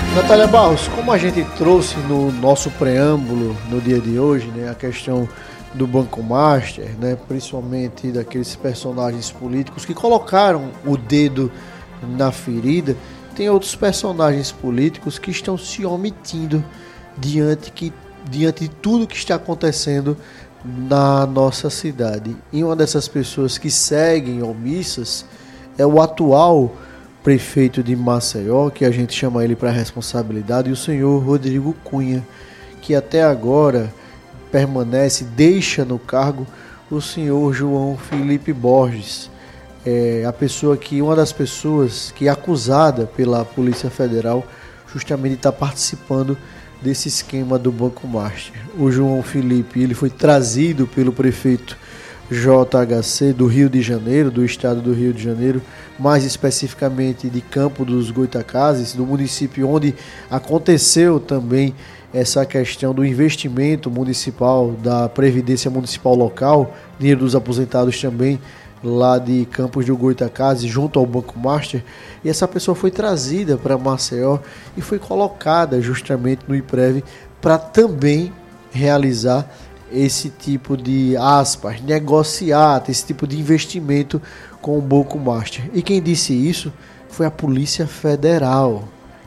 Natália Barros, como a gente trouxe no nosso preâmbulo no dia de hoje, né, a questão do Banco Master, né, principalmente daqueles personagens políticos que colocaram o dedo na ferida, tem outros personagens políticos que estão se omitindo diante de tudo que está acontecendo na nossa cidade. E uma dessas pessoas que seguem omissas é o atual prefeito de Maceió, que a gente chama ele para responsabilidade, e o senhor Rodrigo Cunha, que até agora deixa no cargo o senhor João Felipe Borges, uma das pessoas que é acusada pela Polícia Federal justamente está participando desse esquema do Banco Master. O João Felipe, ele foi trazido pelo prefeito JHC do Rio de Janeiro, do estado do Rio de Janeiro, mais especificamente de Campo dos Goitacazes, do município onde aconteceu também essa questão do investimento municipal, da Previdência Municipal Local, dinheiro dos aposentados também, lá de Campos do Goitacazes, junto ao Banco Master, e essa pessoa foi trazida para Maceió e foi colocada justamente no IPREV para também realizar esse tipo de, negociar, esse tipo de investimento com o Banco Master. E quem disse isso foi a Polícia Federal.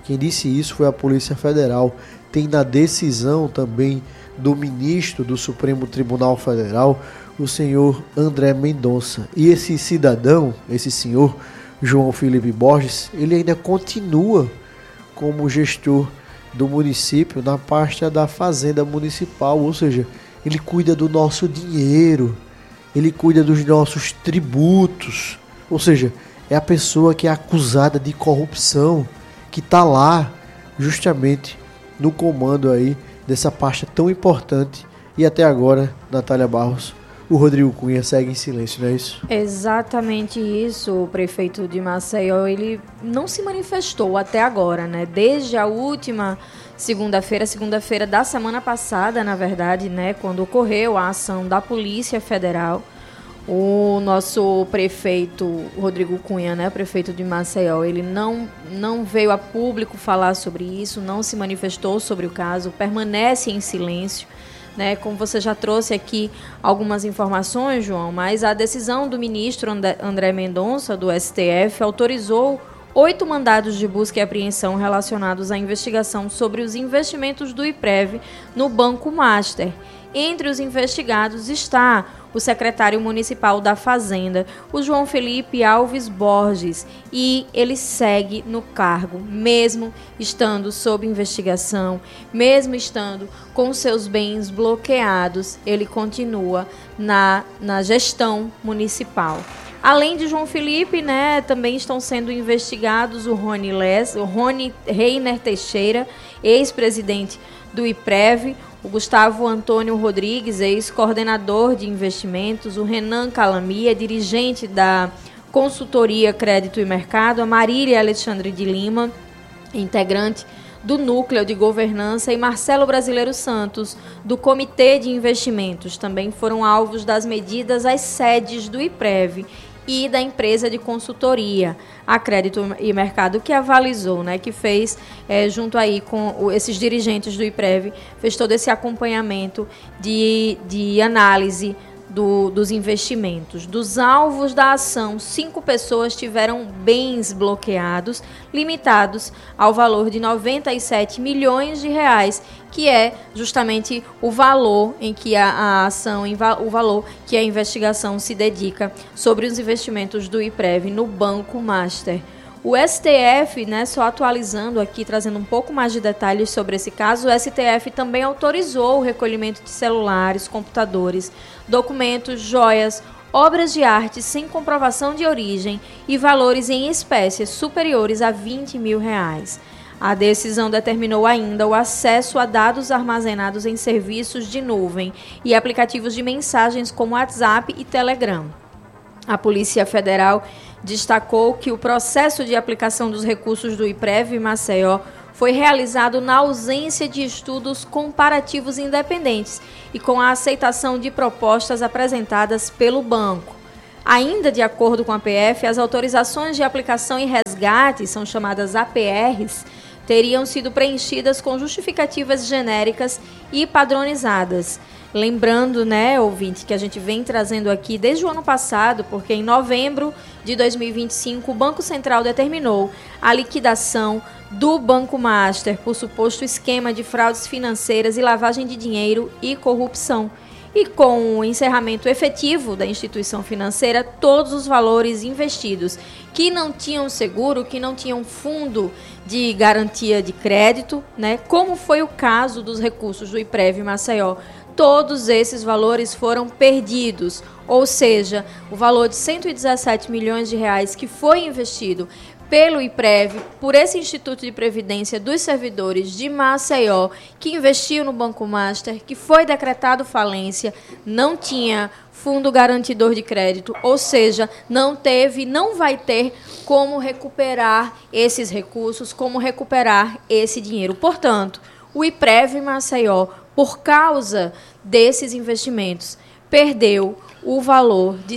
Tem na decisão também do ministro do Supremo Tribunal Federal, o senhor André Mendonça. E esse senhor João Felipe Borges, ele ainda continua como gestor do município na pasta da Fazenda Municipal, ou seja, ele cuida do nosso dinheiro, ele cuida dos nossos tributos, ou seja, é a pessoa que é acusada de corrupção, que está lá justamente no comando aí dessa pasta tão importante. E até agora, Natália Barros, o Rodrigo Cunha segue em silêncio, não é isso? Exatamente isso. O prefeito de Maceió, ele não se manifestou até agora, né? Desde a última segunda-feira da semana passada, na verdade, né? Quando ocorreu a ação da Polícia Federal, o nosso prefeito, Rodrigo Cunha, né? Prefeito de Maceió, ele não veio a público falar sobre isso, não se manifestou sobre o caso, permanece em silêncio. Né, como você já trouxe aqui algumas informações, João, mas a decisão do ministro André Mendonça, do STF, autorizou 8 mandados de busca e apreensão relacionados à investigação sobre os investimentos do IPREV no Banco Master. Entre os investigados está o secretário municipal da Fazenda, o João Felipe Alves Borges, e ele segue no cargo, mesmo estando sob investigação, mesmo estando com seus bens bloqueados, ele continua na gestão municipal. Além de João Felipe, né, também estão sendo investigados o Rony Reiner Teixeira, ex-presidente do IPREV, o Gustavo Antônio Rodrigues, ex-coordenador de investimentos, o Renan Calamia, dirigente da consultoria Crédito e Mercado, a Marília Alexandre de Lima, integrante do Núcleo de Governança, e Marcelo Brasileiro Santos, do Comitê de Investimentos. Também foram alvos das medidas às sedes do IPREV e da empresa de consultoria, a Crédito e Mercado, que avalizou, né, que fez, junto aí com esses dirigentes do IPREV, fez todo esse acompanhamento de análise dos investimentos. Dos alvos da ação, 5 pessoas tiveram bens bloqueados, limitados ao valor de 97 milhões de reais, que é justamente o valor em que a ação, o valor que a investigação se dedica sobre os investimentos do IPREV no Banco Master. O STF, né, só atualizando aqui, trazendo um pouco mais de detalhes sobre esse caso, o STF também autorizou o recolhimento de celulares, computadores, documentos, joias, obras de arte sem comprovação de origem e valores em espécies superiores a 20 mil reais. A decisão determinou ainda o acesso a dados armazenados em serviços de nuvem e aplicativos de mensagens como WhatsApp e Telegram. A Polícia Federal destacou que o processo de aplicação dos recursos do IPREV em Maceió foi realizado na ausência de estudos comparativos independentes e com a aceitação de propostas apresentadas pelo banco. Ainda de acordo com a PF, as autorizações de aplicação e resgate, são chamadas APRs, teriam sido preenchidas com justificativas genéricas e padronizadas. Lembrando, né, ouvinte, que a gente vem trazendo aqui desde o ano passado, porque em novembro de 2025 o Banco Central determinou a liquidação do Banco Master por suposto esquema de fraudes financeiras e lavagem de dinheiro e corrupção. E com o encerramento efetivo da instituição financeira, todos os valores investidos que não tinham seguro, que não tinham fundo de garantia de crédito, né, como foi o caso dos recursos do IPREV Maceió, todos esses valores foram perdidos, ou seja, o valor de 117 milhões de reais que foi investido pelo IPREV, por esse Instituto de Previdência dos Servidores de Maceió, que investiu no Banco Master, que foi decretado falência, não tinha fundo garantidor de crédito, ou seja, não vai ter como recuperar esses recursos, como recuperar esse dinheiro. Portanto, o IPREV Maceió, por causa desses investimentos, perdeu o valor de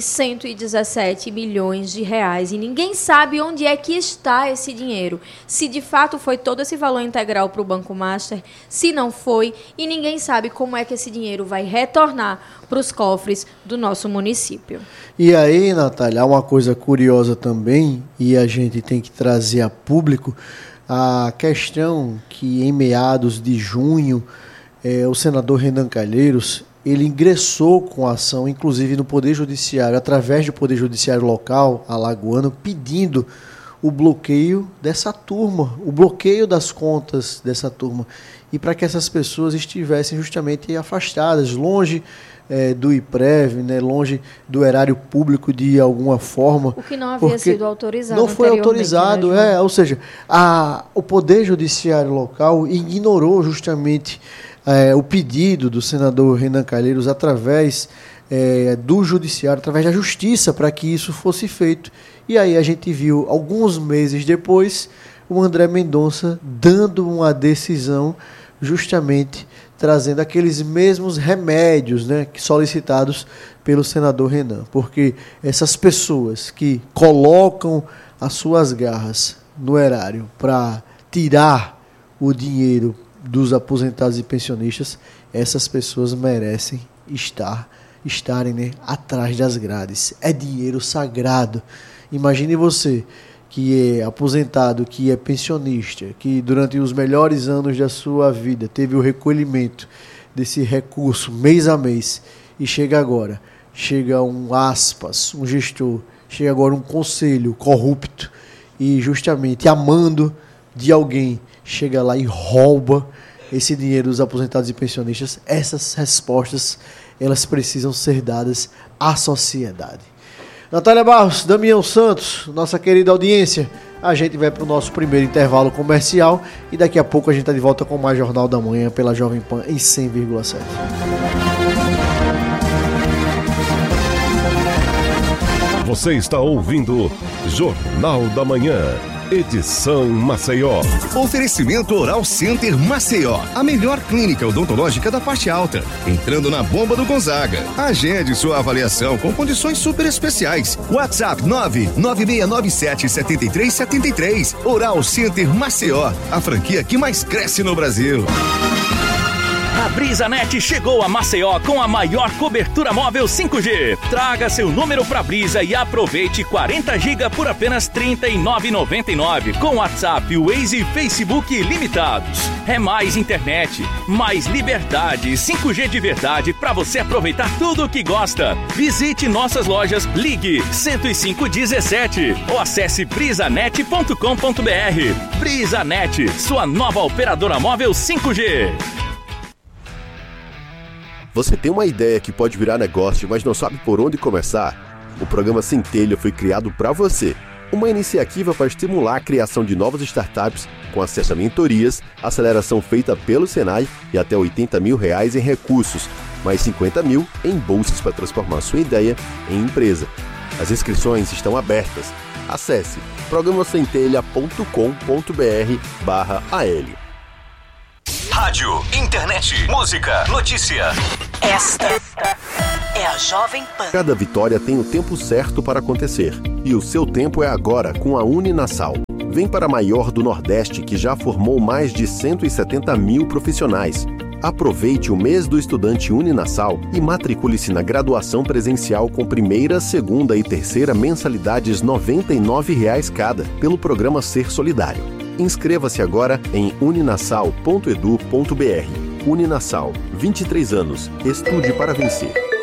117 milhões de reais. E ninguém sabe onde é que está esse dinheiro. Se de fato foi todo esse valor integral para o Banco Master, se não foi, e ninguém sabe como é que esse dinheiro vai retornar para os cofres do nosso município. E aí, Natália, há uma coisa curiosa também, e a gente tem que trazer a público, a questão que em meados de junho, o senador Renan Calheiros, ele ingressou com a ação, inclusive no Poder Judiciário, através do Poder Judiciário local, alagoano, pedindo o bloqueio dessa turma, o bloqueio das contas dessa turma, e para que essas pessoas estivessem justamente afastadas, longe do IPREV, né, longe do erário público de alguma forma. O que não havia sido autorizado. Não foi autorizado, né, ou seja, o Poder Judiciário local ignorou justamente o pedido do senador Renan Calheiros através do judiciário, através da justiça, para que isso fosse feito. E aí a gente viu, alguns meses depois, o André Mendonça dando uma decisão justamente trazendo aqueles mesmos remédios, né, solicitados pelo senador Renan. Porque essas pessoas que colocam as suas garras no erário para tirar o dinheiro dos aposentados e pensionistas, essas pessoas merecem estarem, né, atrás das grades. É dinheiro sagrado. Imagine você que é aposentado, que é pensionista, que durante os melhores anos da sua vida teve o recolhimento desse recurso mês a mês, e chega um gestor, chega agora um conselho corrupto e justamente amando de alguém, chega lá e rouba esse dinheiro dos aposentados e pensionistas. Essas respostas, elas precisam ser dadas à sociedade. Natália Barros, Damião Santos, nossa querida audiência, a gente vai para o nosso primeiro intervalo comercial e daqui a pouco a gente está de volta com mais Jornal da Manhã pela Jovem Pan em 100,7. Você está ouvindo Jornal da Manhã, edição Maceió. Oferecimento Oral Center Maceió, a melhor clínica odontológica da parte alta. Entrando na bomba do Gonzaga. Agende sua avaliação com condições super especiais. WhatsApp 99697-7373. Oral Center Maceió, a franquia que mais cresce no Brasil. A BrisaNet chegou a Maceió com a maior cobertura móvel 5G. Traga seu número pra Brisa e aproveite 40 GB por apenas R$ 39,99 com WhatsApp, Waze e Facebook ilimitados. É mais internet, mais liberdade e 5G de verdade pra você aproveitar tudo o que gosta. Visite nossas lojas, ligue 10517 ou acesse brisanet.com.br. BrisaNet, sua nova operadora móvel 5G. Você tem uma ideia que pode virar negócio, mas não sabe por onde começar? O programa Centelha foi criado para você. Uma iniciativa para estimular a criação de novas startups com acesso a mentorias, aceleração feita pelo Senai e até R$80 mil em recursos, mais 50 mil em bolsas para transformar sua ideia em empresa. As inscrições estão abertas. Acesse programacentelha.com.br/AL. Rádio, internet, música, notícia. Esta é a Jovem Pan. Cada vitória tem o tempo certo para acontecer. E o seu tempo é agora com a Uninasal. Vem para a maior do Nordeste, que já formou mais de 170 mil profissionais. Aproveite o mês do estudante Uninasal e matricule-se na graduação presencial com primeira, segunda e terceira mensalidades R$ 99,00 cada, pelo programa Ser Solidário. Inscreva-se agora em uninasal.edu.br. Uninasal, 23 anos. Estude para vencer.